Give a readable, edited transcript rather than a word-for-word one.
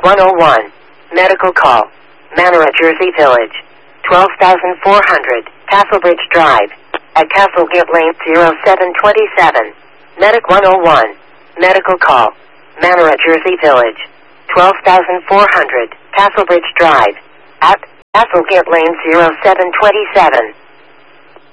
101. Medical call. Manora, Jersey Village. 12,400. Castlebridge Drive. At Castlegate Lane 0727. Medic 101. Medical call. Manora, Jersey Village. 12,400. Castlebridge Drive. At Castlegate Lane 0727.